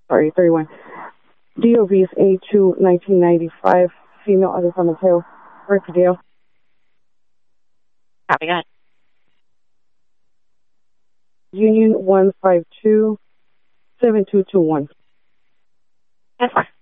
Sorry, 31. DOB is A2 1995. Female, other from the tail. Riverdale. Copy, go ahead. Union 152 7221. Yes, sir.